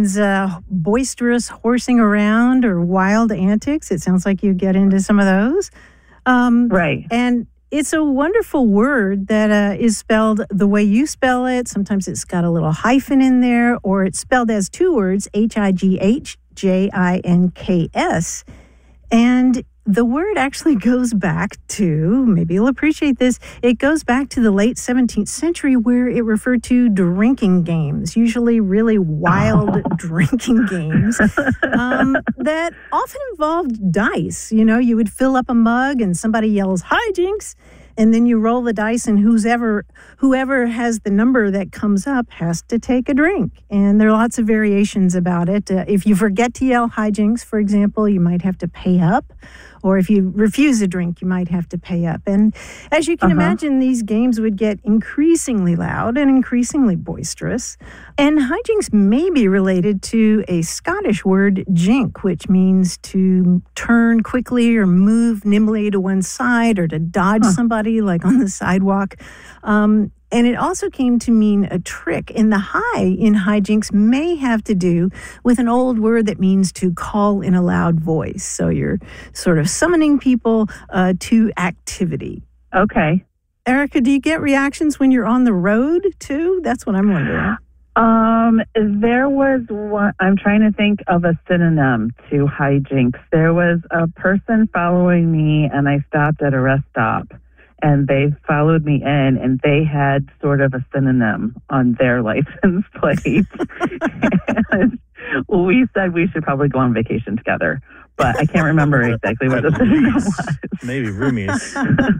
means boisterous horsing around or wild antics. It sounds like you get into some of those. Right. And it's a wonderful word that is spelled the way you spell it. Sometimes it's got a little hyphen in there, or it's spelled as two words, Highjinks. And the word actually goes back to, maybe you'll appreciate this, it goes back to the late 17th century where it referred to drinking games, usually really wild drinking games that often involved dice. You know, you would fill up a mug and somebody yells, "Hijinks!" And then you roll the dice, and whoever has the number that comes up has to take a drink. And there are lots of variations about it. If you forget to yell hijinks, for example, you might have to pay up. Or if you refuse a drink, you might have to pay up. And as you can imagine, these games would get increasingly loud and increasingly boisterous. And hijinks may be related to a Scottish word, jink, which means to turn quickly or move nimbly to one side or to dodge somebody, like on the sidewalk. And it also came to mean a trick. And the high in hijinks may have to do with an old word that means to call in a loud voice. So you're sort of summoning people to activity. Okay. Erica, do you get reactions when you're on the road too? That's what I'm wondering. There was one, I'm trying to think of a synonym to hijinks. There was a person following me, and I stopped at a rest stop. And they followed me in, and they had sort of a synonym on their license plate. And we said we should probably go on vacation together, but I can't remember exactly what the synonym was. Maybe roomies.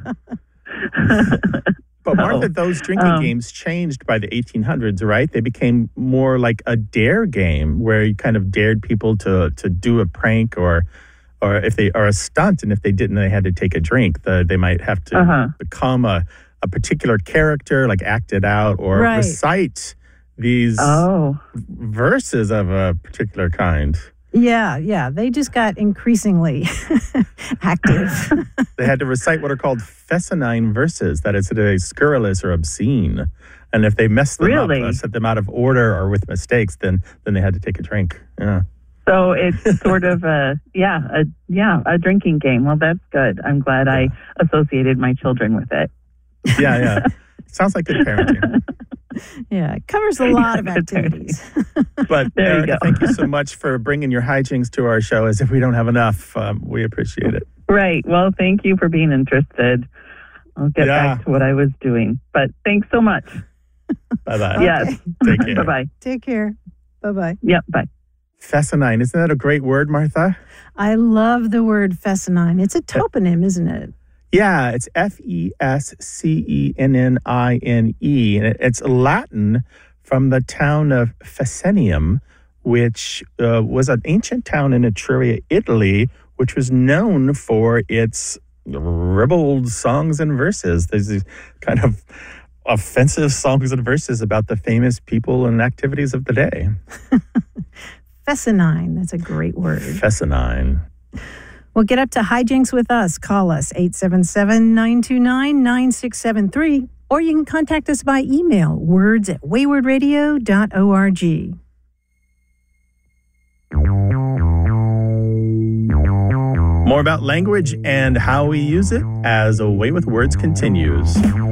But Martha, those drinking games changed by the 1800s, right? They became more like a dare game where you kind of dared people to do a prank or if they are a stunt, and if they didn't, they had to take a drink. They might have to become a particular character, like act it out, or recite these verses of a particular kind. Yeah. They just got increasingly active. They had to recite what are called fescennine verses, that is today scurrilous or obscene. And if they messed them up, set them out of order or with mistakes, then they had to take a drink. Yeah. So it's sort of a drinking game. Well, that's good. I'm glad I associated my children with it. Yeah. Sounds like good parenting. Yeah, it covers a lot of activities. But Erica, thank you so much for bringing your hijinks to our show. As if we don't have enough, we appreciate it. Right. Well, thank you for being interested. I'll get back to what I was doing. But thanks so much. Bye-bye. Yes. Take care. Bye-bye. Take care. Bye-bye. Yep, bye. Fescennine. Isn't that a great word, Martha? I love the word fescennine. It's a toponym, isn't it? Yeah, it's Fescennine. And it's Latin from the town of Fescennium, which was an ancient town in Etruria, Italy, which was known for its ribald songs and verses. There's these kind of offensive songs and verses about the famous people and activities of the day. Fescennine. That's a great word. Fescennine. Well, get up to hijinks with us. Call us 877-929-9673, or you can contact us by email, words@waywardradio.org. More about language and how we use it as A Way with Words continues.